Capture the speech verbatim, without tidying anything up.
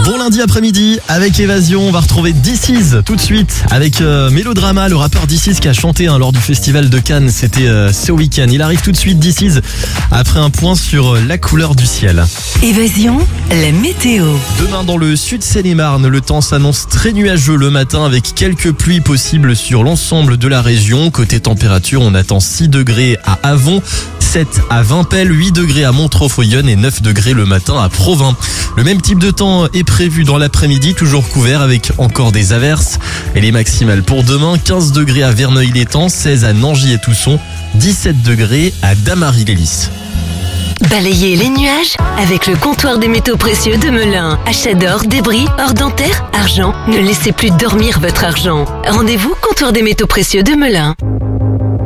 Bon lundi après-midi avec Évasion, on va retrouver D six tout de suite avec euh, Mélodrama, le rappeur D six qui a chanté hein, lors du festival de Cannes, c'était euh, ce week-end. Il arrive tout de suite D six après un point sur euh, la couleur du ciel. Évasion, la météo. Demain dans le sud Seine-et-Marne, le temps s'annonce très nuageux le matin avec quelques pluies possibles sur l'ensemble de la région. Côté température, on attend six degrés à Avon, sept à Vimpel, huit degrés à Montreux-Yonne et neuf degrés le matin à Provins. Le même type de temps est prévu dans l'après-midi, toujours couvert avec encore des averses. Et les maximales pour demain, quinze degrés à Verneuil-l'Étang, seize à Nangis et Tousson, dix-sept degrés à Damary-les-Lys. Balayez les nuages avec le comptoir des métaux précieux de Melun. Achat d'or, débris, or dentaire, argent. Ne laissez plus dormir votre argent. Rendez-vous comptoir des métaux précieux de Melun.